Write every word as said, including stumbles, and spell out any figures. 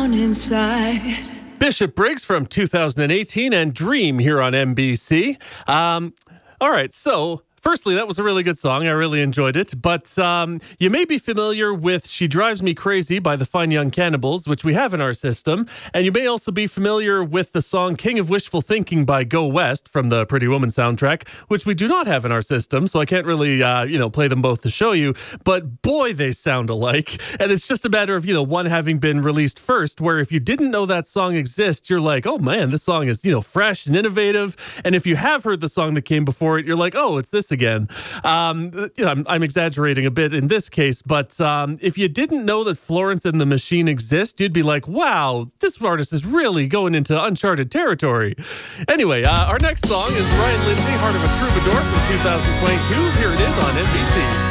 down inside. Bishop Briggs from two thousand eighteen and Dream here on N B C. Um, all right, so firstly, that was a really good song. I really enjoyed it. But um, you may be familiar with She Drives Me Crazy by the Fine Young Cannibals, which we have in our system. And you may also be familiar with the song King of Wishful Thinking by Go West from the Pretty Woman soundtrack, which we do not have in our system. So I can't really, uh, you know, play them both to show you. But boy, they sound alike. And it's just a matter of, you know, one having been released first, where if you didn't know that song exists, you're like, oh man, this song is, you know, fresh and innovative. And if you have heard the song that came before it, you're like, oh, it's this again. Um, you know, I'm, I'm exaggerating a bit in this case, but um, if you didn't know that Florence and the Machine exist, you'd be like, wow, this artist is really going into uncharted territory. Anyway, uh, our next song is Ryan Lindsay, Heart of a Troubadour from two thousand twenty-two. Here it is on N B C.